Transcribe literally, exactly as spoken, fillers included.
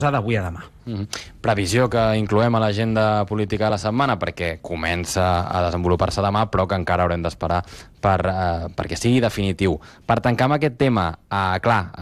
d'avui a demà. Mm-hmm. Previsió que incloem a l'agenda política de la setmana perquè comença a desenvolupar-se demà, però que encara haurem d'esperar per, eh, perquè sigui definitiu. Per tancar amb aquest tema, eh, clar,